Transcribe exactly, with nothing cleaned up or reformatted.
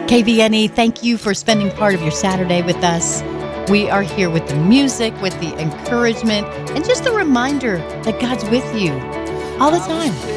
K V N E, thank you for spending part of your Saturday with us. We are here with the music, with the encouragement, and just a reminder that God's with you all the time.